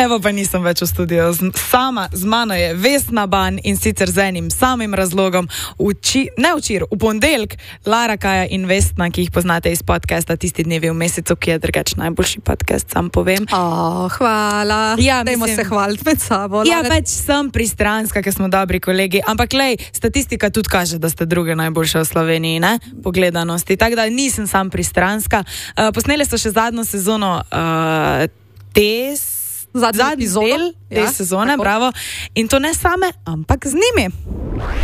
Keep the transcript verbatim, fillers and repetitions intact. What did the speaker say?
Evo pa nisem več v studiu. Sama z mano je Vesna Ban in sicer z enim samim razlogom. Uči, ne včeraj, v ponedeljek Lara Kaja in Vesna, ki jih poznate iz podcasta Tisti dnevi v mesecu, ki je drugač najboljši podcast, sam povem. Oh, hvala. Ja, dajmo mislim, se hvaliti med sabo. Ja, več sem pristranska, ker smo dobri kolegi, ampak lej, statistika tudi kaže, da ste druge najboljše v Sloveniji, ne? Po gledanosti. Tako da nisem sam pristranska. Uh, posneli so še zadnjo sezono uh, te zadnji del te ja, sezone, tako. Bravo. In to ne same, ampak z njimi.